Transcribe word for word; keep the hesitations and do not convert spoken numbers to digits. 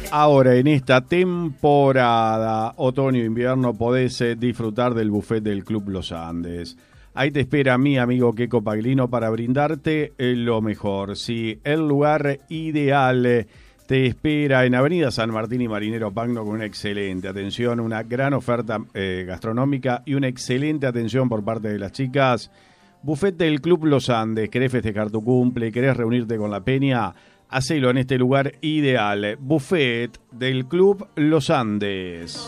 Ahora, en esta temporada otoño-invierno, podés eh, disfrutar del buffet del Club Los Andes. Ahí te espera mi amigo Queco Paglino para brindarte eh, lo mejor. Sí, el lugar ideal eh, te espera en Avenida San Martín y Marinero Pagno con una excelente atención, una gran oferta eh, gastronómica y una excelente atención por parte de las chicas. Buffet del Club Los Andes. ¿Querés festejar tu cumple? ¿Querés reunirte con la peña? Hacelo en este lugar ideal. Buffet del Club Los Andes.